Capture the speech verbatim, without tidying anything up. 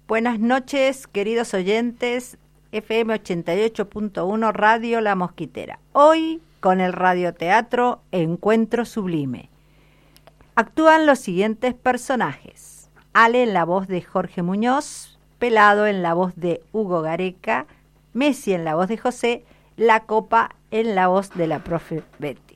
Buenas noches, queridos oyentes, F M ochenta y ocho punto uno Radio La Mosquitera. Hoy con el radioteatro Encuentro Sublime. Actúan los siguientes personajes: Ale en la voz de Jorge Muñoz, Pelado en la voz de Hugo Gareca, Messi en la voz de José, La Copa en la voz de la profe Bet.